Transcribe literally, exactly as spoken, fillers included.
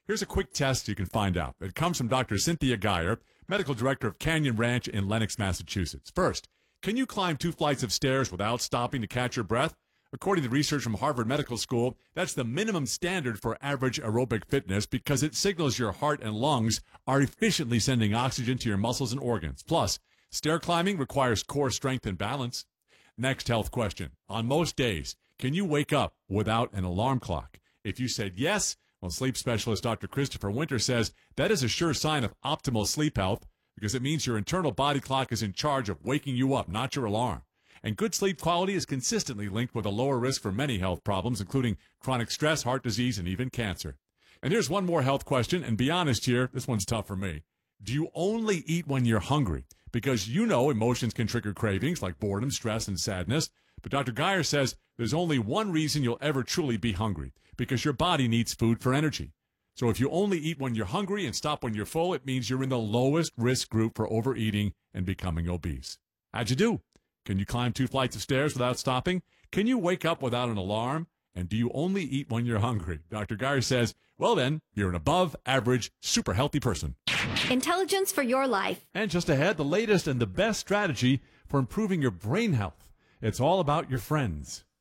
Here's a quick test you can find out. It comes from Doctor Cynthia Geyer, medical director of Canyon Ranch in Lenox, Massachusetts. First, can you climb two flights of stairs without stopping to catch your breath? According to research from Harvard Medical School, that's the minimum standard for average aerobic fitness because it signals your heart and lungs are efficiently sending oxygen to your muscles and organs. Plus, stair climbing requires core strength and balance. Next health question. On most days, can you wake up without an alarm clock? If you said yes, well, sleep specialist Doctor Christopher Winter says that is a sure sign of optimal sleep health because it means your internal body clock is in charge of waking you up, not your alarm. And good sleep quality is consistently linked with a lower risk for many health problems, including chronic stress, heart disease, and even cancer. And here's one more health question, and be honest here, this one's tough for me. Do you only eat when you're hungry? Because you know emotions can trigger cravings like boredom, stress, and sadness. But Doctor Geyer says there's only one reason you'll ever truly be hungry, because your body needs food for energy. So if you only eat when you're hungry and stop when you're full, it means you're in the lowest risk group for overeating and becoming obese. How'd you do? Can you climb two flights of stairs without stopping? Can you wake up without an alarm? And do you only eat when you're hungry? Doctor Geyer says, well then, you're an above average, super healthy person. Intelligence for your life. And just ahead, the latest and the best strategy for improving your brain health. It's all about your friends.